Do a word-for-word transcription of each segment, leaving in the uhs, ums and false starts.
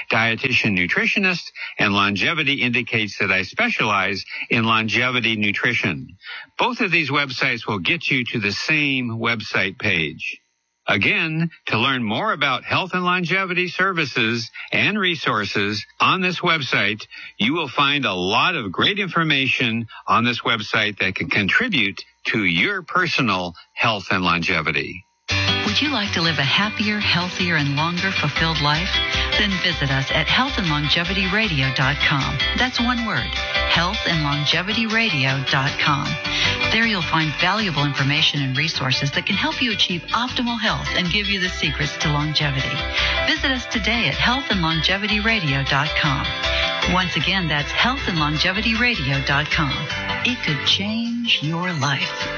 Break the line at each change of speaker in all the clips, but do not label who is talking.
dietitian nutritionist, and longevity indicates that I specialize in longevity nutrition. Both of these websites will get you to the same website page. Again, to learn more about health and longevity services and resources on this website, you will find a lot of great information on this website that can contribute to your personal health and longevity.
Would you like to live a happier, healthier, and longer fulfilled life? Then visit us at health and longevity radio dot com. That's one word, health and longevity radio dot com. There you'll find valuable information and resources that can help you achieve optimal health and give you the secrets to longevity. Visit us today at health and longevity radio dot com. Once again, that's health and longevity radio dot com. It could change your life.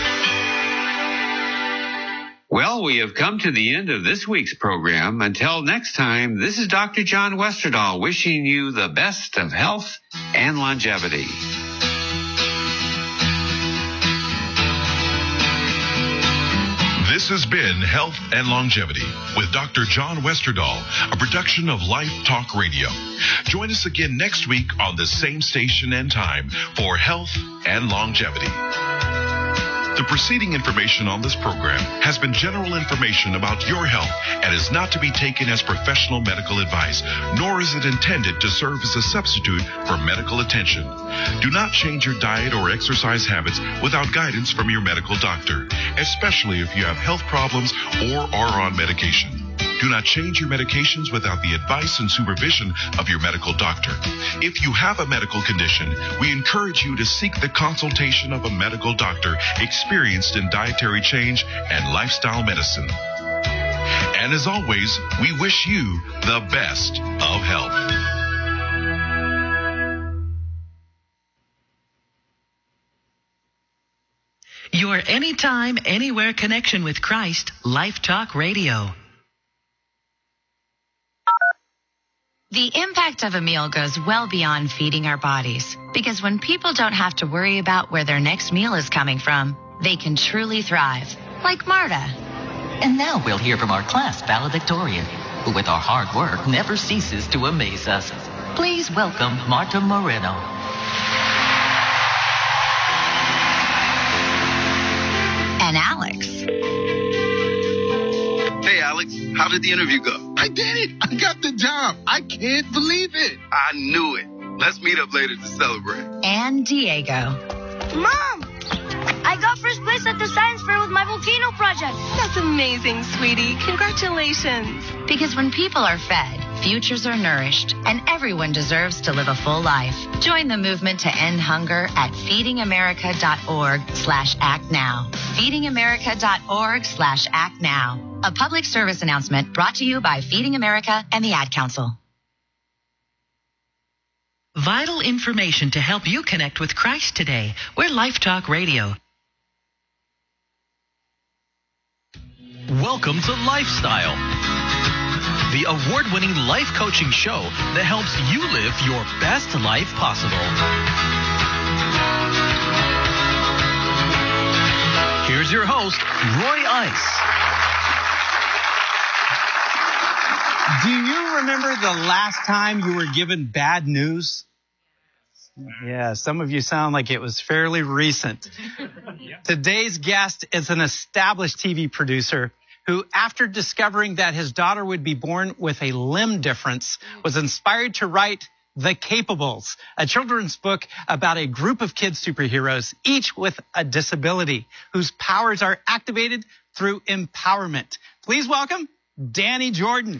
Well, we have come to the end of this week's program. Until next time, this is Doctor John Westerdahl wishing you the best of health and longevity.
This has been Health and Longevity with Doctor John Westerdahl, a production of Life Talk Radio. Join us again next week on the same station and time for Health and Longevity. The preceding information on this program has been general information about your health and is not to be taken as professional medical advice, nor is it intended to serve as a substitute for medical attention. Do not change your diet or exercise habits without guidance from your medical doctor, especially if you have health problems or are on medication. Do not change your medications without the advice and supervision of your medical doctor. If you have a medical condition, we encourage you to seek the consultation of a medical doctor experienced in dietary change and lifestyle medicine. And as always, we wish you the best of health.
Your anytime, anywhere connection with Christ, Life Talk Radio.
The impact of a meal goes well beyond feeding our bodies, because when people don't have to worry about where their next meal is coming from, they can truly thrive, like Marta.
And now we'll hear from our class valedictorian, who with our hard work never ceases to amaze us. Please welcome Marta Moreno.
And Alex.
Hey, Alex, how did the interview go?
I did it. I got the job. I can't believe it.
I knew it. Let's meet up later to celebrate.
And Diego.
Mom, I got first place at the science fair with my volcano project.
That's amazing, sweetie. Congratulations.
Because when people are fed, futures are nourished, and everyone deserves to live a full life. Join the movement to end hunger at feedingamerica.org slash act now. feedingamerica.org slash act now. A public service announcement brought to you by Feeding America and the Ad Council.
Vital information to help you connect with Christ today. We're Life Talk Radio.
Welcome to Lifestyle, the award-winning life coaching show that helps you live your best life possible. Here's your host, Roy Ice.
Do you remember the last time you were given bad news? Yeah, some of you sound like it was fairly recent. Today's guest is an established T V producer who, after discovering that his daughter would be born with a limb difference, was inspired to write The Capables, a children's book about a group of kid superheroes, each with a disability, whose powers are activated through empowerment. Please welcome Danny Jordan.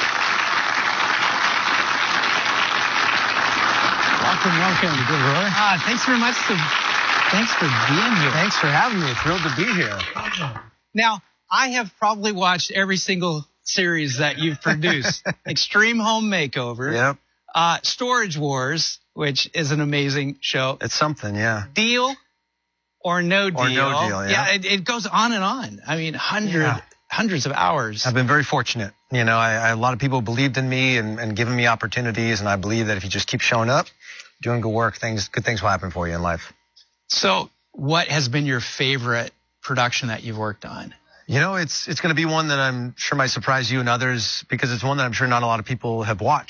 Welcome, welcome. Good, Roy.
Ah, thanks very much. For, thanks for being here.
Thanks for having me. Thrilled to be here.
Now, I have probably watched every single series that you've produced. Extreme Home Makeover.
Yep.
Uh, Storage Wars, which is an amazing show.
It's something, yeah.
Deal or No Deal.
Or No Deal, yeah.
Yeah, it, it goes on and on. I mean, hundred, yeah. hundreds of hours.
I've been very fortunate. You know, I, I, a lot of people believed in me and, and given me opportunities, and I believe that if you just keep showing up, doing good work, things, good things will happen for you in life.
So what has been your favorite production that you've worked on?
You know, it's it's going to be one that I'm sure might surprise you and others, because it's one that I'm sure not a lot of people have watched.